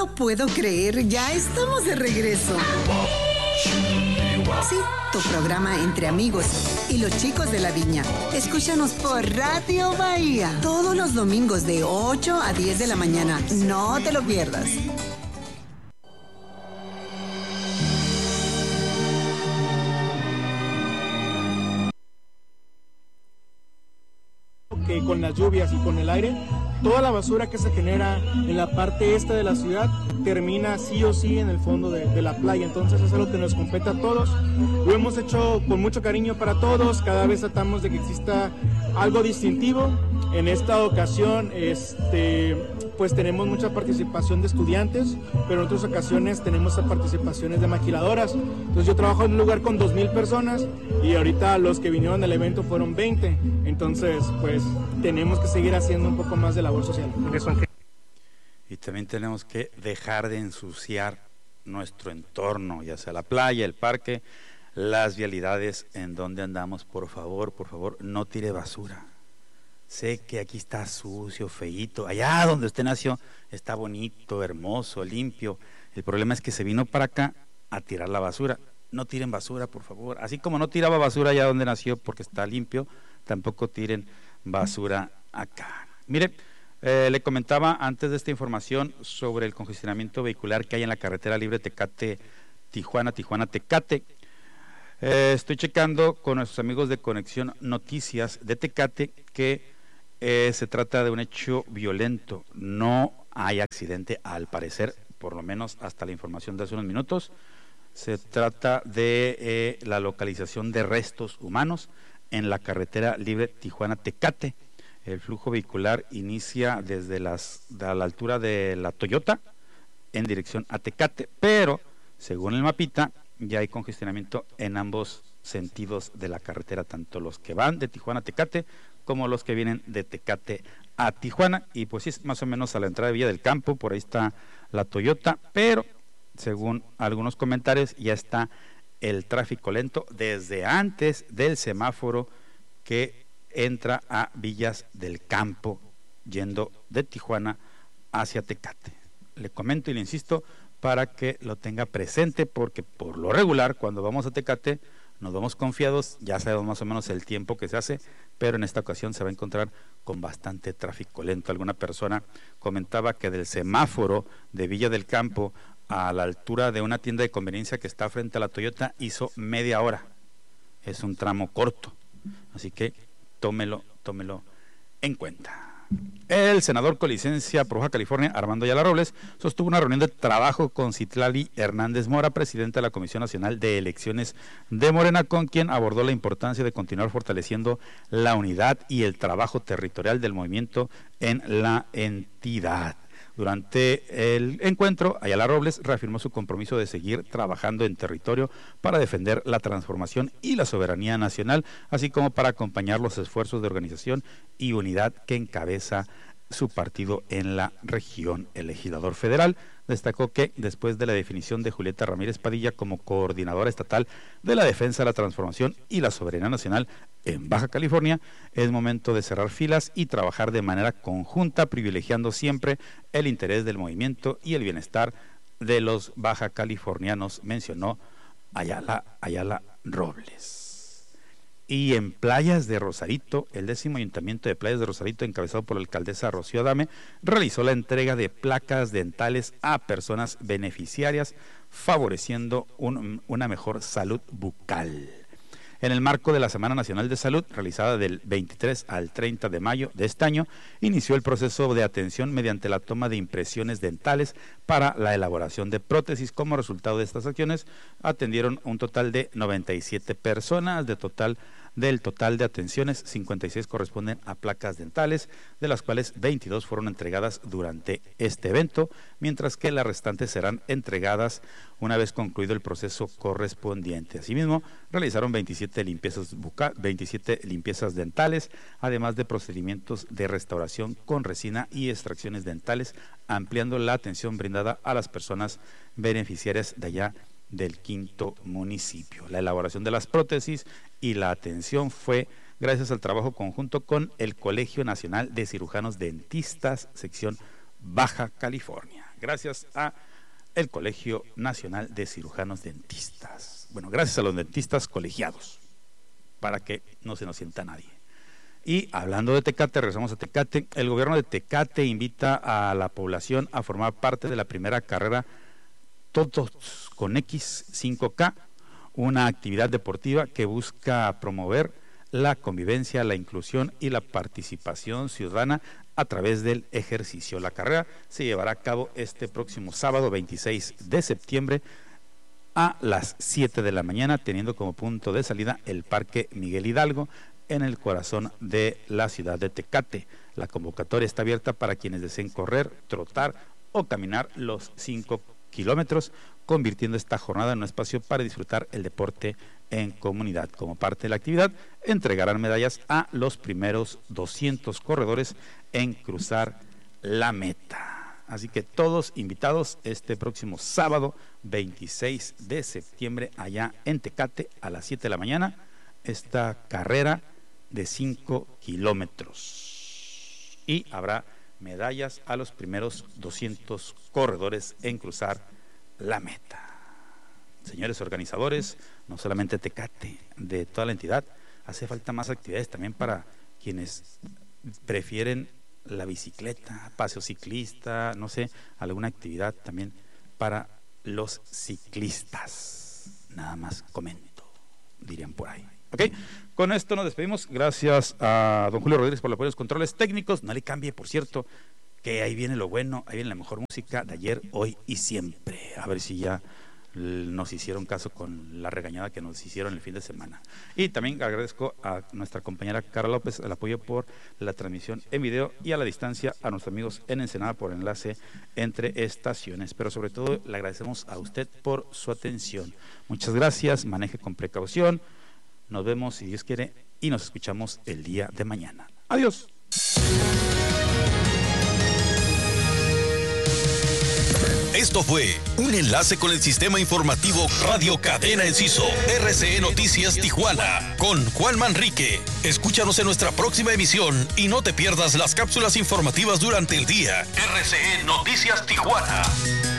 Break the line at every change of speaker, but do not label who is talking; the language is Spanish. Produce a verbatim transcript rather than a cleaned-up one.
lo puedo creer, ya estamos de regreso. Sí, tu programa Entre Amigos y los chicos de la viña. Escúchanos por Radio Bahía todos los domingos de ocho a diez de la mañana. No te lo pierdas.
Que con las lluvias y con el aire, toda la basura que se genera en la parte este de la ciudad termina sí o sí en el fondo de, de la playa. Entonces eso es algo que nos compete a todos. Lo hemos hecho con mucho cariño para todos. Cada vez tratamos de que exista algo distintivo. En esta ocasión este, pues tenemos mucha participación de estudiantes, pero en otras ocasiones tenemos participaciones de maquiladoras. Entonces yo trabajo en un lugar con dos mil personas y ahorita los que vinieron al evento fueron veinte. Entonces pues tenemos que seguir haciendo un poco más de labor social.
Y también tenemos que dejar de ensuciar nuestro entorno, ya sea la playa, el parque, las vialidades en donde andamos. Por favor, por favor, no tire basura. Sé que aquí está sucio, feíto, allá donde usted nació está bonito, hermoso, limpio. El problema es que se vino para acá a tirar la basura. No tiren basura, por favor. Así como no tiraba basura allá donde nació porque está limpio, tampoco tiren basura acá. Mire, eh, le comentaba antes de esta información sobre el congestionamiento vehicular que hay en la carretera libre Tecate-Tijuana, Tijuana-Tecate. Eh, estoy checando con nuestros amigos de Conexión Noticias de Tecate que eh, se trata de un hecho violento. No hay accidente al parecer, por lo menos hasta la información de hace unos minutos. Se trata de eh, la localización de restos humanos en la carretera libre Tijuana-Tecate. El flujo vehicular inicia desde las, de la altura de la Toyota en dirección a Tecate, pero según el mapita ya hay congestionamiento en ambos sentidos de la carretera, tanto los que van de Tijuana a Tecate como los que vienen de Tecate a Tijuana. Y pues sí, es más o menos a la entrada de Villa del Campo, por ahí está la Toyota, pero según algunos comentarios ya está el tráfico lento desde antes del semáforo que entra a Villas del Campo yendo de Tijuana hacia Tecate. Le comento y le insisto para que lo tenga presente, porque por lo regular cuando vamos a Tecate nos vamos confiados, ya sabemos más o menos el tiempo que se hace, pero en esta ocasión se va a encontrar con bastante tráfico lento. Alguna persona comentaba que del semáforo de Villa del Campo a la altura de una tienda de conveniencia que está frente a la Toyota hizo media hora. Es un tramo corto, así que tómelo, tómelo en cuenta. El senador con licencia por Baja California, Armando Ayala Robles, sostuvo una reunión de trabajo con Citlali Hernández Mora, presidenta de la Comisión Nacional de Elecciones de Morena, con quien abordó la importancia de continuar fortaleciendo la unidad y el trabajo territorial del movimiento en la entidad. Durante el encuentro, Ayala Robles reafirmó su compromiso de seguir trabajando en territorio para defender la transformación y la soberanía nacional, así como para acompañar los esfuerzos de organización y unidad que encabeza su partido en la región. El legislador federal destacó que después de la definición de Julieta Ramírez Padilla como coordinadora estatal de la defensa de la transformación y la soberanía nacional en Baja California, es momento de cerrar filas y trabajar de manera conjunta, privilegiando siempre el interés del movimiento y el bienestar de los baja californianos, mencionó Ayala, Ayala Robles. Y en Playas de Rosarito, el décimo ayuntamiento de Playas de Rosarito, encabezado por la alcaldesa Rocío Adame, realizó la entrega de placas dentales a personas beneficiarias, favoreciendo un, una mejor salud bucal. En el marco de la Semana Nacional de Salud, realizada del veintitrés al treinta de mayo de este año, inició el proceso de atención mediante la toma de impresiones dentales para la elaboración de prótesis. Como resultado de estas acciones, atendieron un total de noventa y siete personas, de total del total de atenciones, cincuenta y seis corresponden a placas dentales, de las cuales veintidós fueron entregadas durante este evento, mientras que las restantes serán entregadas una vez concluido el proceso correspondiente. Asimismo, realizaron veintisiete limpiezas bucal, veintisiete limpiezas dentales, además de procedimientos de restauración con resina y extracciones dentales, ampliando la atención brindada a las personas beneficiarias de allá del quinto municipio. La elaboración de las prótesis y la atención fue gracias al trabajo conjunto con el Colegio Nacional de Cirujanos Dentistas, sección Baja California. gracias a el Colegio Nacional de Cirujanos Dentistas. Bueno, gracias a los dentistas colegiados, para que no se nos sienta nadie. Y hablando de Tecate, regresamos a Tecate. El gobierno de Tecate invita a la población a formar parte de la primera carrera Todos con X cinco K, una actividad deportiva que busca promover la convivencia, la inclusión y la participación ciudadana a través del ejercicio. La carrera se llevará a cabo este próximo sábado veintiséis de septiembre a las siete de la mañana, teniendo como punto de salida el Parque Miguel Hidalgo en el corazón de la ciudad de Tecate. La convocatoria está abierta para quienes deseen correr, trotar o caminar los cinco kilómetros, convirtiendo esta jornada en un espacio para disfrutar el deporte en comunidad. Como parte de la actividad, entregarán medallas a los primeros doscientos corredores en cruzar la meta. Así que todos invitados este próximo sábado veintiséis de septiembre allá en Tecate a las siete de la mañana, esta carrera de cinco kilómetros. Y habrá medallas a los primeros doscientos corredores en cruzar la meta. Señores organizadores, no solamente Tecate, de toda la entidad, hace falta más actividades también para quienes prefieren la bicicleta, paseo ciclista, no sé, alguna actividad también para los ciclistas. Nada más comento, dirían por ahí. Ok, con esto nos despedimos. Gracias a don Julio Rodríguez por los buenos controles técnicos. No le cambie, por cierto, que ahí viene lo bueno, ahí viene la mejor música de ayer, hoy y siempre. A ver si ya nos hicieron caso con la regañada que nos hicieron el fin de semana. Y también agradezco a nuestra compañera Carla López el apoyo por la transmisión en video y a la distancia a nuestros amigos en Ensenada por enlace entre estaciones. Pero sobre todo le agradecemos a usted por su atención. Muchas gracias, maneje con precaución. Nos vemos, si Dios quiere, y nos escuchamos el día de mañana. Adiós.
Esto fue un enlace con el sistema informativo Radio Cadena Enciso, R C E Noticias Tijuana, con Juan Manrique. Escúchanos en nuestra próxima emisión y no te pierdas las cápsulas informativas durante el día. R C E Noticias Tijuana.